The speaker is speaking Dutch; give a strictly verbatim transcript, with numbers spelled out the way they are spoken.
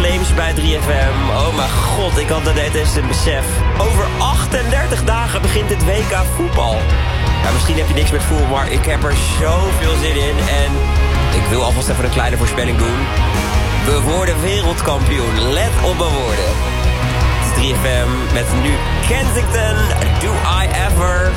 Claims bij drie F M. Oh mijn god, ik had net eens een besef. Over achtendertig dagen begint het W K voetbal. Ja, misschien heb je niks met voetbal, maar ik heb er zoveel zin in. En ik wil alvast even een kleine voorspelling doen. We worden wereldkampioen. Let op mijn woorden. Het is drie F M met nu Kensington. Do I Ever...